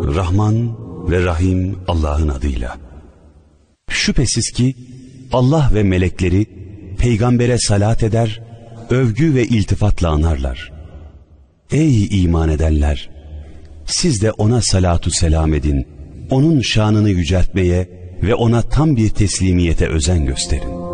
Rahman ve Rahim Allah'ın adıyla. Şüphesiz ki Allah ve melekleri peygambere salat eder, övgü ve iltifatla anarlar. Ey iman edenler! Siz de ona salatu selam edin, onun şanını yüceltmeye ve ona tam bir teslimiyete özen gösterin.